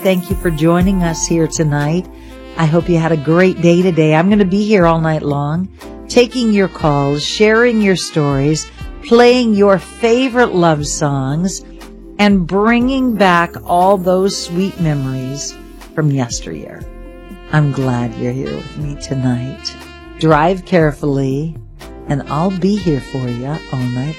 thank you for joining us here tonight. I hope you had a great day today. I'm going to be here all night long, taking your calls, sharing your stories, playing your favorite love songs, and bringing back all those sweet memories from yesteryear. I'm glad you're here with me tonight. Drive carefully, and I'll be here for you all night